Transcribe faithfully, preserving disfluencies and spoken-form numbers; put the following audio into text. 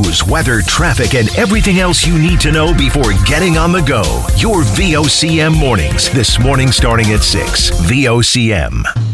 news, weather, traffic, and everything else you need to know before getting on the go. Your V O C M mornings. This morning starting at six. V O C M.